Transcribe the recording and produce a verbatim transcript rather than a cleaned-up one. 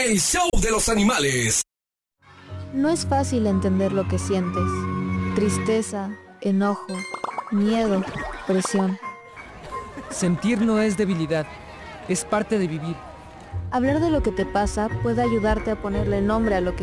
el show de los animales. No es fácil entender lo que sientes. Tristeza, enojo, miedo, presión. Sentir no es debilidad, es parte de vivir. Hablar de lo que te pasa puede ayudarte a ponerle nombre a lo que